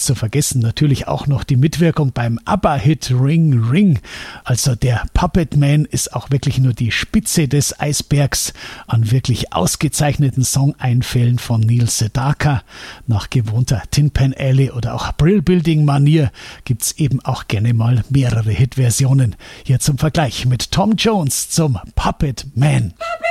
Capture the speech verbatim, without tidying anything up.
zu vergessen natürlich auch noch die Mitwirkung beim ABBA-Hit Ring Ring. Also der Puppet Man ist auch wirklich nur die Spitze des Eisbergs an wirklich ausgezeichneten Songeinfällen von Neil Sedaka. Nach gewohnter Tin Pan Alley oder auch Brill-Building-Manier gibt's eben auch gerne mal mehrere Hitversionen. Hier zum Vergleich mit Tom Jones zum Puppet Man.